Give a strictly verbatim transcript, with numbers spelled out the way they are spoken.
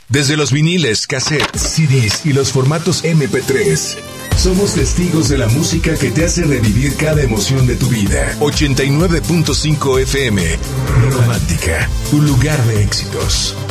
Desde los viniles, cassettes, C Ds y los formatos eme pe tres. Somos testigos de la música que te hace revivir cada emoción de tu vida. ochenta y nueve punto cinco F M. Romántica, tu lugar de éxitos.